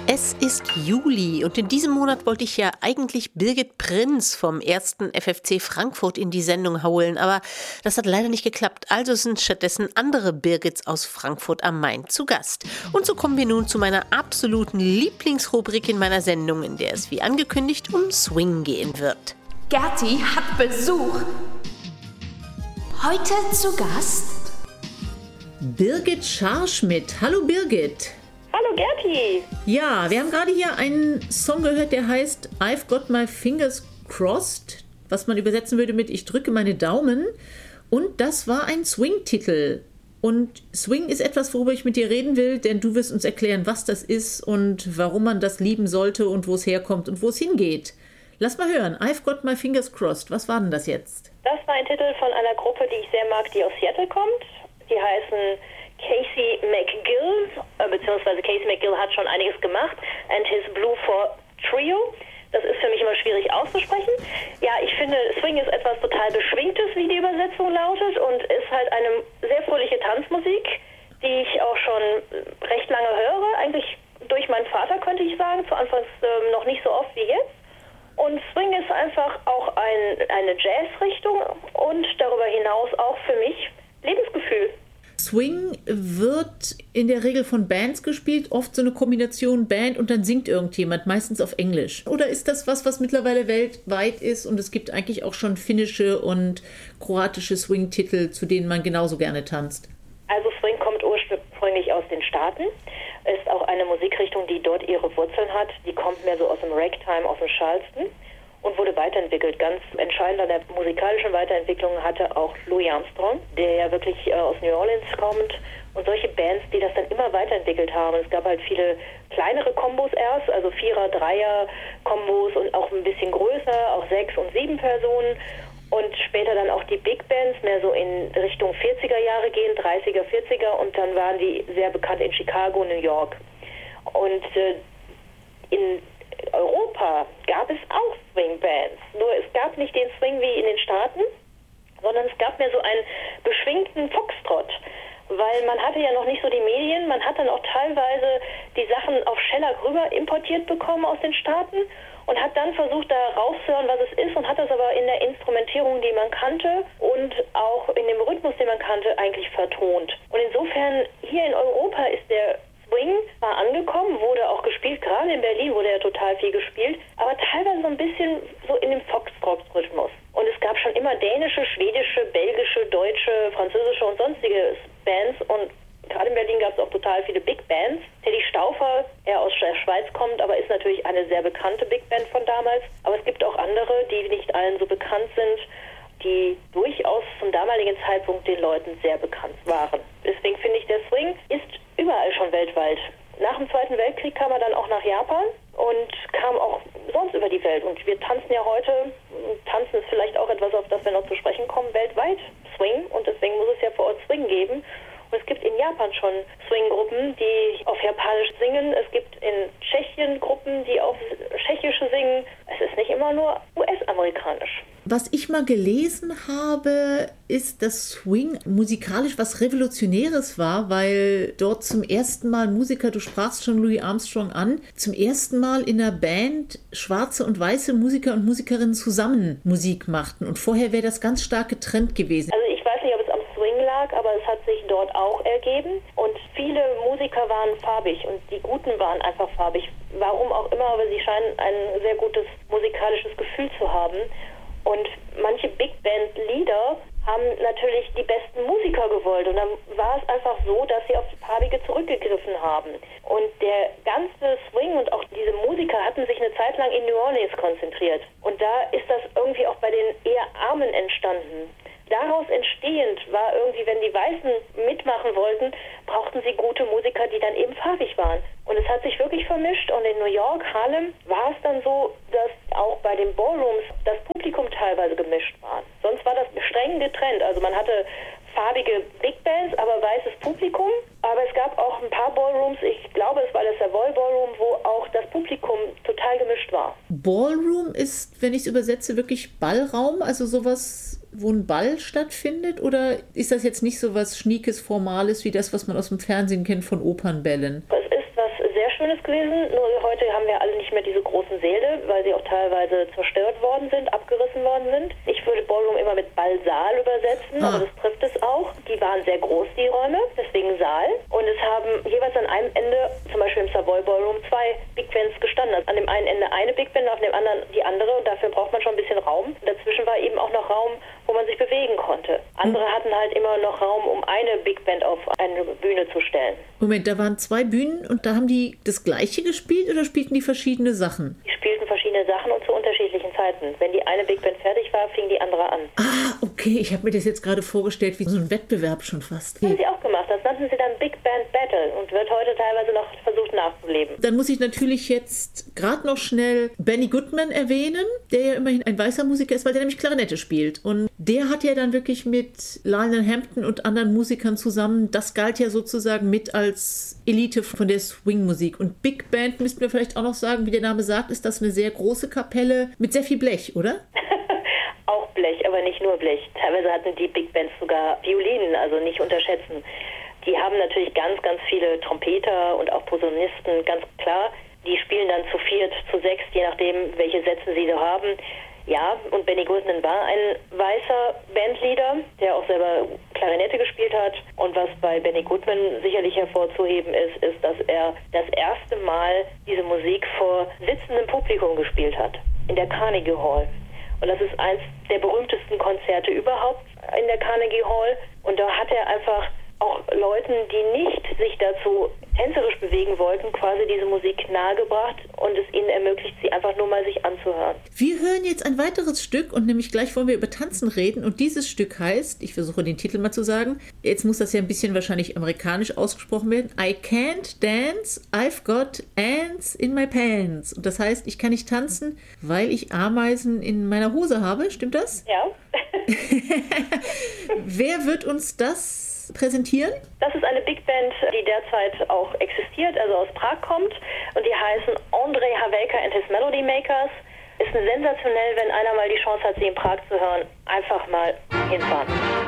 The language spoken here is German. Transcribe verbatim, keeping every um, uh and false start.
Es ist Juli und in diesem Monat wollte ich ja eigentlich Birgit Prinz vom ersten F F C Frankfurt in die Sendung holen, aber das hat leider nicht geklappt. Also sind stattdessen andere Birgits aus Frankfurt am Main zu Gast. Und so kommen wir nun zu meiner absoluten Lieblingsrubrik in meiner Sendung, in der es wie angekündigt um Swing gehen wird. Gerti hat Besuch. Heute zu Gast Birgit Scharschmidt. Hallo Birgit. Hallo Gerti. Ja, wir haben gerade hier einen Song gehört, der heißt I've Got My Fingers Crossed, was man übersetzen würde mit Ich drücke meine Daumen. Und das war ein Swing-Titel. Und Swing ist etwas, worüber ich mit dir reden will, denn du wirst uns erklären, was das ist und warum man das lieben sollte und wo es herkommt und wo es hingeht. Lass mal hören, I've Got My Fingers Crossed. Was war denn das jetzt? Das war ein Titel von einer Gruppe, die ich sehr mag, die aus Seattle kommt. Die heißen Casey McGill, äh, beziehungsweise Casey McGill hat schon einiges gemacht, and his Blue Four Trio. Das ist für mich immer schwierig auszusprechen. Ja, ich finde, Swing ist etwas total Beschwingtes, wie die Übersetzung lautet, und ist halt eine sehr fröhliche Tanzmusik, die ich auch schon recht lange höre. Eigentlich durch meinen Vater, könnte ich sagen, zu Anfangs ähm, noch nicht so oft wie jetzt. Und Swing ist einfach auch ein, eine Jazzrichtung und darüber hinaus auch für mich Lebensgefühl. Swing wird in der Regel von Bands gespielt, oft so eine Kombination Band und dann singt irgendjemand, meistens auf Englisch. Oder ist das was, was mittlerweile weltweit ist und es gibt eigentlich auch schon finnische und kroatische Swing-Titel, zu denen man genauso gerne tanzt? Also Swing kommt ursprünglich aus den Staaten, ist auch eine Musikrichtung, die dort ihre Wurzeln hat. Die kommt mehr so aus dem Ragtime, aus dem Charleston und wurde weiterentwickelt. Ganz entscheidend an der musikalischen Weiterentwicklung hatte auch Louis Armstrong, der ja wirklich äh, aus New Orleans kommt, und solche Bands, die das dann immer weiterentwickelt haben. Es gab halt viele kleinere Kombos erst, also Vierer-, Dreier-Kombos und auch ein bisschen größer, auch sechs und sieben Personen, und später dann auch die Big Bands, mehr so in Richtung vierziger Jahre gehen, dreißiger, vierziger, und dann waren die sehr bekannt in Chicago, New York. Und äh, in Europa gab es auch Swing-Bands, nur es gab nicht den Swing wie in den Staaten, sondern es gab mehr so einen beschwingten Foxtrot, weil man hatte ja noch nicht so die Medien, man hat dann auch teilweise die Sachen auf Shellac rüber importiert bekommen aus den Staaten und hat dann versucht, da rauszuhören, was es ist, und hat das aber in der Instrumentierung, die man kannte, und auch in dem Rhythmus, den man kannte, eigentlich vertont. Und insofern, hier in Europa ist der Swing war angekommen, wurde auch gespielt, gerade in Berlin wurde ja total viel gespielt, aber teilweise so ein bisschen so in dem Foxtrot-Rhythmus. Und es gab schon immer dänische, schwedische, belgische, deutsche, französische und sonstige Bands, und gerade in Berlin gab es auch total viele Big Bands. Teddy Stauffer, er aus der Schweiz kommt, aber ist natürlich eine sehr bekannte Big Band von damals. Aber es gibt auch andere, die nicht allen so bekannt sind, die durchaus zum damaligen Zeitpunkt den Leuten sehr bekannt waren. Deswegen finde ich, der Swing ist überall schon weltweit. Nach dem Zweiten Weltkrieg kam er dann auch nach Japan und kam auch sonst über die Welt. Und wir tanzen ja heute, tanzen ist vielleicht auch etwas, auf das wir noch zu sprechen kommen, weltweit Swing. Und deswegen muss es ja vor Ort Swing geben. Und es gibt in Japan schon Swing-Gruppen, die auf Japanisch singen. Es gibt in Tschechien Gruppen, die auf Tschechisch singen. Es ist nicht immer nur U S-amerikanisch. Was ich mal gelesen habe, ist, dass Swing musikalisch was Revolutionäres war, weil dort zum ersten Mal Musiker, du sprachst schon Louis Armstrong an, zum ersten Mal in einer Band schwarze und weiße Musiker und Musikerinnen zusammen Musik machten. Und vorher wäre das ganz stark getrennt gewesen. Also ich weiß nicht, ob es am Swing lag, aber es hat sich dort auch ergeben. Und viele Musiker waren farbig und die Guten waren einfach farbig. Warum auch immer, aber sie scheinen ein sehr gutes musikalisches Gefühl zu haben. Und manche Big Band-Lieder haben natürlich die besten Musiker gewollt. Und dann war es einfach so, dass sie auf Farbige zurückgegriffen haben. Und der ganze Swing und auch diese Musiker hatten sich eine Zeit lang in New Orleans konzentriert. Und da ist das irgendwie auch bei den eher Armen entstanden. Daraus entstehend war irgendwie, wenn die Weißen mitmachen wollten, brauchten sie gute Musiker, die dann eben farbig waren. Und es hat sich wirklich vermischt. Und in New York, Harlem, war es dann so, dass auch bei den Ballrooms das Publikum teilweise gemischt war. Sonst war das streng getrennt. Also man hatte farbige Big Bands, aber weißes Publikum. Aber es gab auch ein paar Ballrooms, ich glaube, es war der Savoy Ballroom, wo auch das Publikum total gemischt war. Ballroom ist, wenn ich es übersetze, wirklich Ballraum, also sowas, wo ein Ball stattfindet? Oder ist das jetzt nicht so was Schniekes, Formales wie das, was man aus dem Fernsehen kennt von Opernbällen? Es ist was sehr schön zumindest gewesen. Nur heute haben wir alle nicht mehr diese großen Säle, weil sie auch teilweise zerstört worden sind, abgerissen worden sind. Ich würde Ballroom immer mit Ballsaal übersetzen, Ah. aber das trifft es auch. Die waren sehr groß, die Räume, deswegen Saal. Und es haben jeweils an einem Ende, zum Beispiel im Savoy Ballroom, zwei Big Bands gestanden. Also an dem einen Ende eine Big Band, auf dem anderen die andere. Und dafür braucht man schon ein bisschen Raum. Und dazwischen war eben auch noch Raum, wo man sich bewegen konnte. Andere hatten halt immer noch Raum, um eine Big Band auf eine Bühne zu stellen. Moment, da waren zwei Bühnen und da haben die das Gleiche gespielt oder spielten die verschiedene Sachen? Die spielten verschiedene Sachen und zu unterschiedlichen Zeiten. Wenn die eine Big Band fertig war, fing die andere an. Ah, okay, ich habe mir das jetzt gerade vorgestellt wie so ein Wettbewerb schon fast. Das haben sie auch gemacht. Das nannten sie dann Big Band Battle und wird heute teilweise noch versucht nachzuleben. Dann muss ich natürlich jetzt gerade noch schnell Benny Goodman erwähnen, der ja immerhin ein weißer Musiker ist, weil der nämlich Klarinette spielt. Und der hat ja dann wirklich mit Lionel Hampton und anderen Musikern zusammen, das galt ja sozusagen mit als Elite von der Swing-Musik. Und Big Band, müssten wir vielleicht auch noch sagen, wie der Name sagt, ist das eine sehr große Kapelle mit sehr viel Blech, oder? Auch Blech, aber nicht nur Blech. Teilweise hatten die Big Bands sogar Violinen, also nicht unterschätzen. Die haben natürlich ganz, ganz viele Trompeter und auch Posaunisten, ganz klar. Die spielen dann zu viert, zu sechs, je nachdem, welche Sätze sie so haben. Ja, und Benny Goodman war ein weißer Bandleader, der auch selber Klarinette gespielt hat. Und was bei Benny Goodman sicherlich hervorzuheben ist, ist, dass er das erste Mal diese Musik vor sitzendem Publikum gespielt hat, in der Carnegie Hall. Und das ist eins der berühmtesten Konzerte überhaupt in der Carnegie Hall. Und da hat er einfach auch Leuten, die nicht sich dazu tänzerisch bewegen wollten, quasi diese Musik nahegebracht und es ihnen ermöglicht, sie einfach nur mal sich anzuhören. Wir hören jetzt ein weiteres Stück und nämlich gleich wollen wir über Tanzen reden und dieses Stück heißt, ich versuche den Titel mal zu sagen, jetzt muss das ja ein bisschen wahrscheinlich amerikanisch ausgesprochen werden, I can't dance, I've got ants in my pants. Und das heißt, ich kann nicht tanzen, weil ich Ameisen in meiner Hose habe, stimmt das? Ja. Wer wird uns das präsentieren? Das ist eine Big Band, die derzeit auch existiert, also aus Prag kommt und die heißen Andrei Havelka and his Melody Makers. Ist sensationell, wenn einer mal die Chance hat, sie in Prag zu hören. Einfach mal hinfahren.